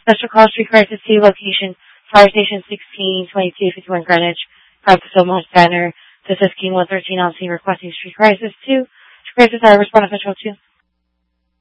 Special Call Street Crisis 2, location Fire Station 162251 Greenwich, Francisco Center. This is King 113 on scene requesting Street Crisis 2. Street Crisis, I respond essential 2.